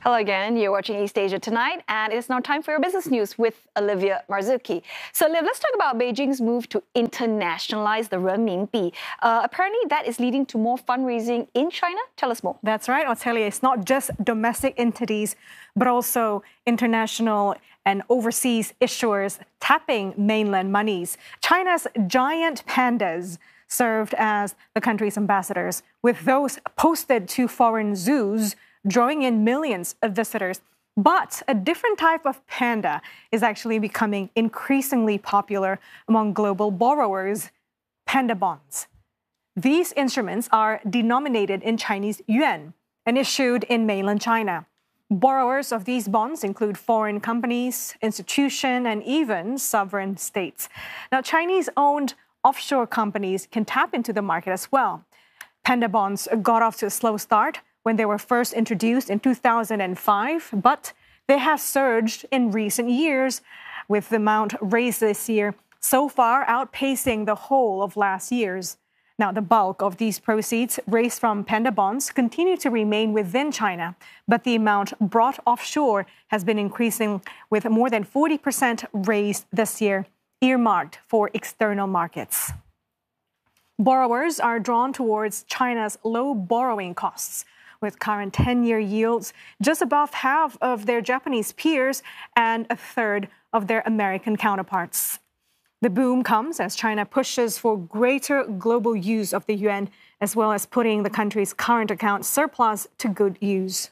Hello again, you're watching East Asia Tonight, and it's now time for your business news with Olivia Marzuki. So, Liv, let's talk about Beijing's move to internationalize the renminbi. Apparently, that is leading to more fundraising in China. Tell us more. That's right, I'll tell you, it's not just domestic entities, but also international and overseas issuers tapping mainland monies. China's giant pandas served as the country's ambassadors, with those posted to foreign zoos drawing in millions of visitors. But a different type of panda is actually becoming increasingly popular among global borrowers: panda bonds. These instruments are denominated in Chinese yuan and issued in mainland China. Borrowers of these bonds include foreign companies, institutions, and even sovereign states. Now, Chinese-owned offshore companies can tap into the market as well. Panda bonds got off to a slow start when they were first introduced in 2005, but they have surged in recent years, with the amount raised this year so far outpacing the whole of last year's. Now, the bulk of these proceeds raised from panda bonds continue to remain within China, but the amount brought offshore has been increasing, with more than 40% raised this year, earmarked for external markets. Borrowers are drawn towards China's low borrowing costs, with current 10-year yields just above half of their Japanese peers and a third of their American counterparts. The boom comes as China pushes for greater global use of the yuan, as well as putting the country's current account surplus to good use.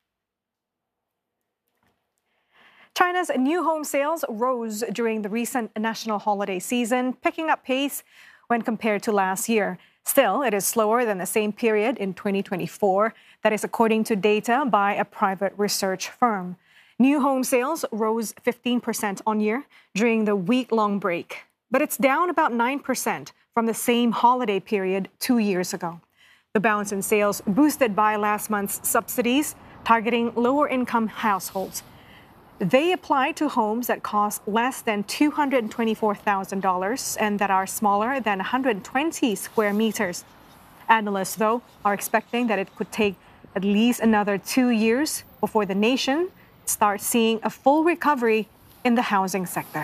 China's new home sales rose during the recent national holiday season, picking up pace when compared to last year. Still, it is slower than the same period in 2024. That is according to data by a private research firm. New home sales rose 15% on year during the week-long break, but it's down about 9% from the same holiday period 2 years ago. The bounce in sales boosted by last month's subsidies targeting lower-income households. They apply to homes that cost less than $224,000 and that are smaller than 120 square meters. Analysts, though, are expecting that it could take at least another 2 years before the nation starts seeing a full recovery in the housing sector.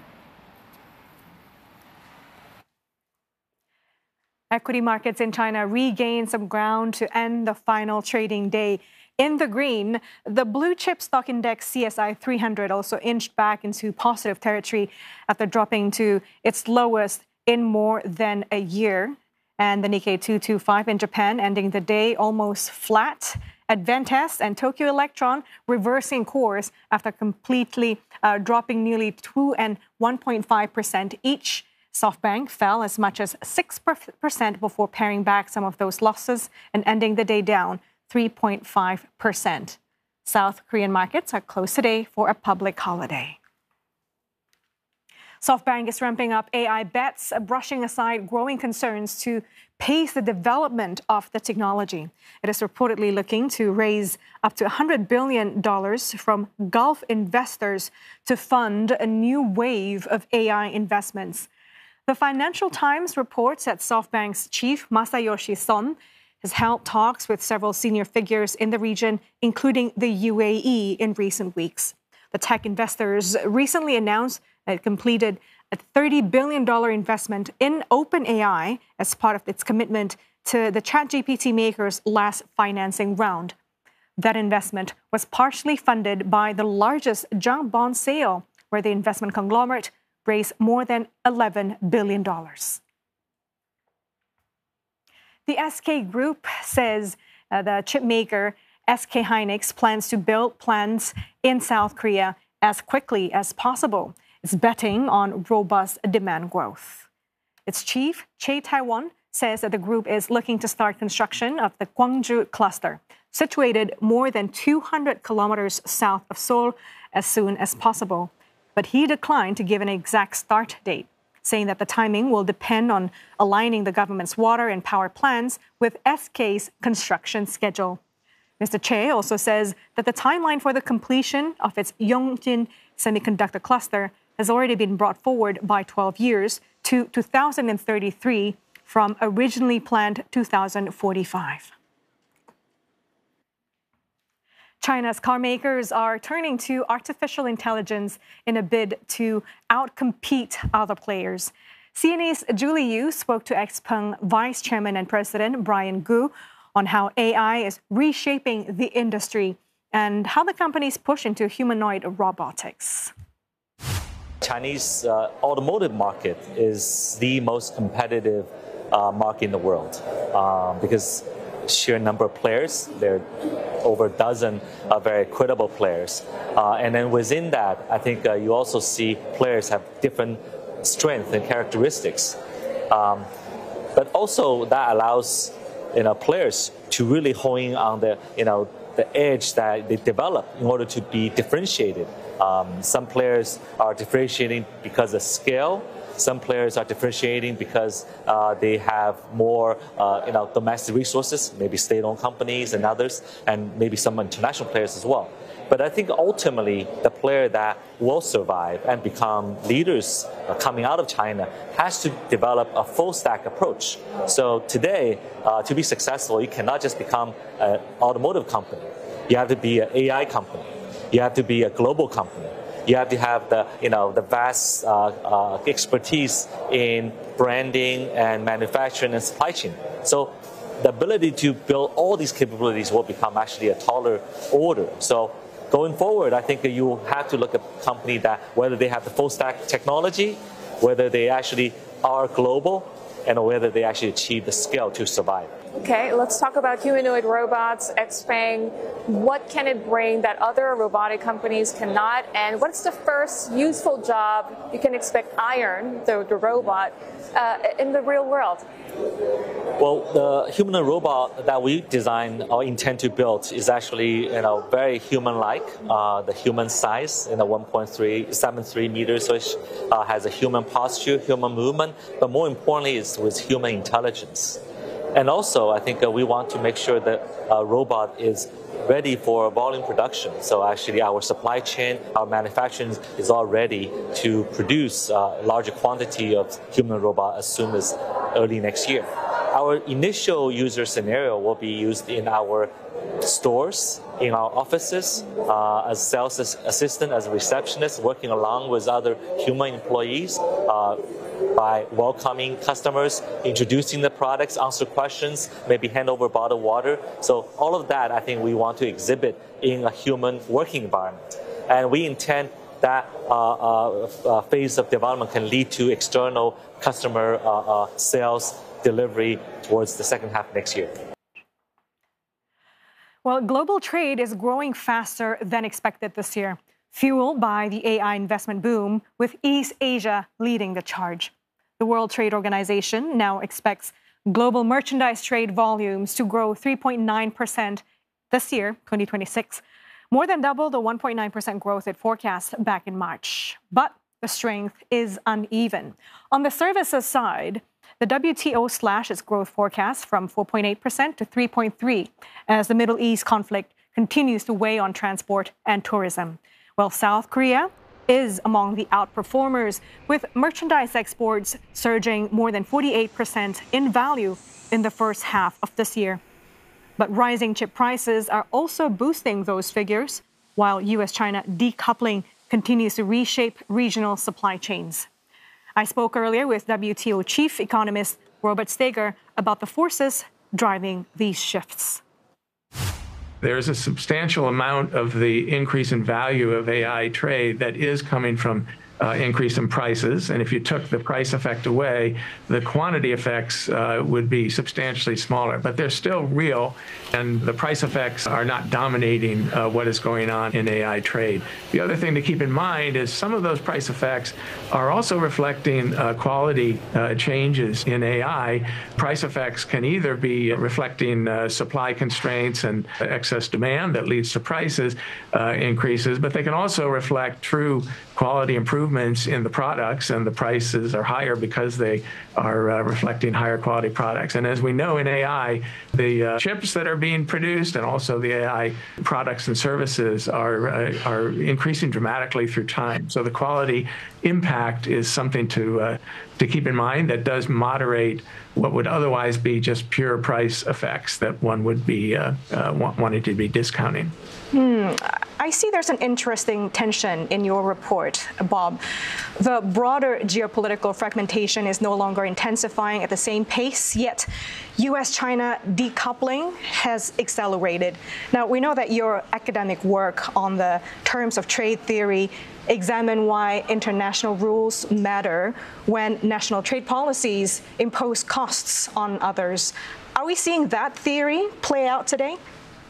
Equity markets in China regained some ground to end the final trading day in the green. The blue chip stock index CSI 300 also inched back into positive territory after dropping to its lowest in more than a year. And the Nikkei 225 in Japan ending the day almost flat. Advantest and Tokyo Electron reversing course after completely dropping nearly 2% and 1.5% each. SoftBank fell as much as 6% before paring back some of those losses and ending the day down 3.5%. South Korean markets are closed today for a public holiday. SoftBank is ramping up AI bets, brushing aside growing concerns to pace the development of the technology. It is reportedly looking to raise up to $100 billion from Gulf investors to fund a new wave of AI investments. The Financial Times reports that SoftBank's chief, Masayoshi Son, has held talks with several senior figures in the region, including the UAE, in recent weeks. The tech investors recently announced that it completed a $30 billion investment in OpenAI as part of its commitment to the ChatGPT maker's last financing round. That investment was partially funded by the largest junk bond sale, where the investment conglomerate raised more than $11 billion. The SK Group says the chip maker SK Hynix plans to build plants in South Korea as quickly as possible. It's betting on robust demand growth. Its chief, Che Tae-won, says that the group is looking to start construction of the Gwangju cluster, situated more than 200 kilometers south of Seoul, as soon as possible. But he declined to give an exact start date, saying that the timing will depend on aligning the government's water and power plans with SK's construction schedule. Mr. Che also says that the timeline for the completion of its Yongjin semiconductor cluster has already been brought forward by 12 years to 2033 from originally planned 2045. China's car makers are turning to artificial intelligence in a bid to outcompete other players. CNA's Julie Yu spoke to XPeng Vice Chairman and President Brian Gu on how AI is reshaping the industry and how the companies push into humanoid robotics. Chinese automotive market is the most competitive market in the world because sheer number of players. There are over a dozen very credible players. And then within that, I think you also see players have different strengths and characteristics. But also that allows players to really hone in on the edge that they develop in order to be differentiated. Some players are differentiating because of scale. Some players are differentiating because they have more, domestic resources, maybe state-owned companies and others, and maybe some international players as well. But I think ultimately the player that will survive and become leaders coming out of China has to develop a full-stack approach. So today, to be successful, you cannot just become an automotive company. You have to be an AI company. You have to be a global company. You have to have the vast expertise in branding and manufacturing and supply chain. So the ability to build all these capabilities will become actually a taller order. So going forward, I think that you have to look at a company that whether they have the full stack technology, whether they actually are global, and whether they actually achieve the scale to survive. Okay, let's talk about humanoid robots, XPeng. What can it bring that other robotic companies cannot? And what's the first useful job you can expect Iron, the robot, in the real world? Well, the humanoid robot that we design or intend to build is actually, very human-like. The human size, 1.73 meters, so it has a human posture, human movement, but more importantly, is with human intelligence. And also, I think we want to make sure that a robot is ready for volume production. So actually our supply chain, our manufacturing is all ready to produce a larger quantity of human robot as soon as early next year. Our initial user scenario will be used in our stores, in our offices, as sales assistant, as a receptionist, working along with other human employees, by welcoming customers, introducing the products, answer questions, maybe hand over bottled water. So all of that, I think we want to exhibit in a human working environment. And we intend that phase of development can lead to external customer sales delivery towards the second half next year. Well, global trade is growing faster than expected this year, fueled by the AI investment boom, with East Asia leading the charge. The World Trade Organization now expects global merchandise trade volumes to grow 3.9% this year, 2026, more than double the 1.9% growth it forecast back in March. But the strength is uneven. On the services side, the WTO slashed its growth forecast from 4.8% to 3.3% as the Middle East conflict continues to weigh on transport and tourism. While South Korea is among the outperformers, with merchandise exports surging more than 48% in value in the first half of this year. But rising chip prices are also boosting those figures, while U.S.-China decoupling continues to reshape regional supply chains. I spoke earlier with WTO chief economist Robert Steger about the forces driving these shifts. There's a substantial amount of the increase in value of AI trade that is coming from increase in prices. And if you took the price effect away, the quantity effects would be substantially smaller. But they're still real, and the price effects are not dominating what is going on in AI trade. The other thing to keep in mind is some of those price effects are also reflecting quality changes in AI. Price effects can either be reflecting supply constraints and excess demand that leads to prices increases, but they can also reflect true quality improvements in the products, and the prices are higher because they are reflecting higher quality products. And as we know in AI, the chips that are being produced and also the AI products and services are increasing dramatically through time. So the quality impact is something to to keep in mind that does moderate what would otherwise be just pure price effects that one would be wanting to be discounting. I see there's an interesting tension in your report, Bob. The broader geopolitical fragmentation is no longer intensifying at the same pace, yet U.S.-China decoupling has accelerated. Now, we know that your academic work on the terms of trade theory examine why international rules matter when national trade policies impose costs on others. Are we seeing that theory play out today?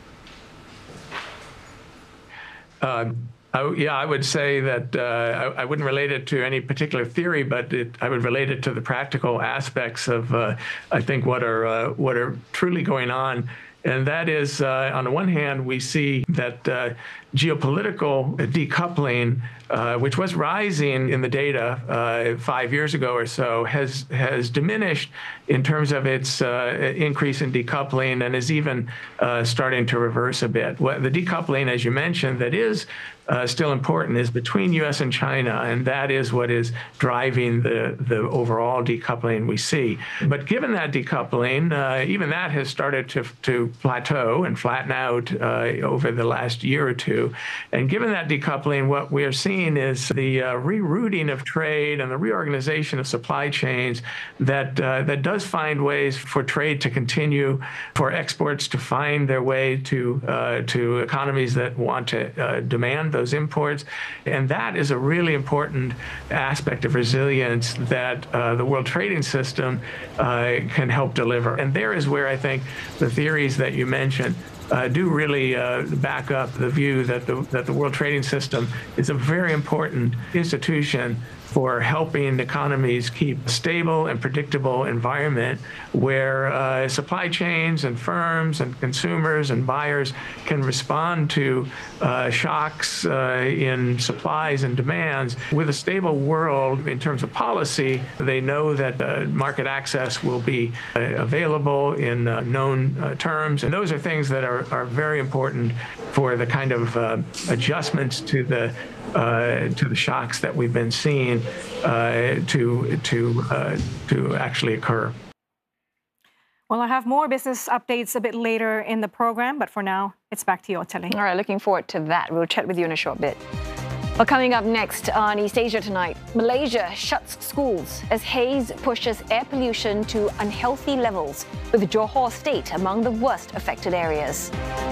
I would say that I wouldn't relate it to any particular theory, but I would relate it to the practical aspects of, I think, what are truly going on. And that is, on the one hand, we see that geopolitical decoupling, which was rising in the data 5 years ago or so, has diminished in terms of its increase in decoupling and is even starting to reverse a bit. The decoupling, as you mentioned, that is still important is between U.S. and China, and that is what is driving the overall decoupling we see. But given that decoupling, even that has started to plateau and flatten out over the last year or two. And given that decoupling, what we are seeing is the rerouting of trade and the reorganization of supply chains that does find ways for trade to continue, for exports to find their way to economies that want to demand those imports. And that is a really important aspect of resilience that the world trading system can help deliver. And there is where I think the theories that you mentioned do really back up the view that the world trading system is a very important institution for helping economies keep a stable and predictable environment where supply chains and firms and consumers and buyers can respond to shocks in supplies and demands. With a stable world in terms of policy, they know that market access will be available in known terms. And those are things that are very important for the kind of adjustments to the shocks that we've been seeing to actually occur. Well, I have more business updates a bit later in the program, but for now, it's back to you, Ottilie. All right, looking forward to that. We'll chat with you in a short bit. Well, coming up next on East Asia Tonight, Malaysia shuts schools as haze pushes air pollution to unhealthy levels, with Johor State among the worst affected areas.